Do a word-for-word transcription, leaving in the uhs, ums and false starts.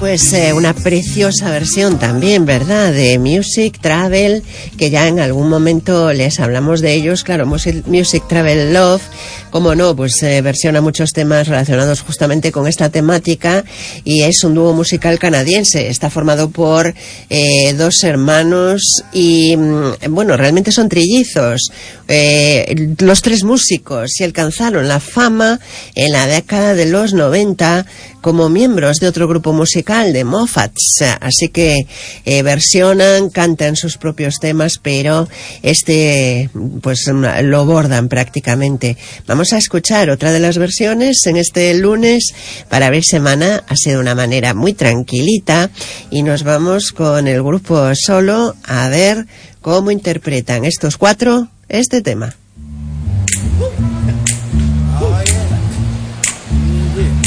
Pues eh, una preciosa versión también, ¿verdad? De Music Travel, que ya en algún momento les hablamos de ellos. Claro, Music, Music Travel Love, como no, pues eh, versiona muchos temas relacionados justamente con esta temática, y es un dúo musical canadiense. Está formado por eh, dos hermanos y, bueno, realmente son trillizos. Eh, los tres músicos se alcanzaron la fama en la década de los noventa como miembros de otro grupo musical, de Moffats, así que eh, versionan, cantan sus propios temas, pero este pues lo bordan prácticamente. Vamos a escuchar otra de las versiones en este lunes para abrir semana. Ha sido una manera muy tranquilita y nos vamos con el grupo Solo a ver cómo interpretan estos cuatro este tema.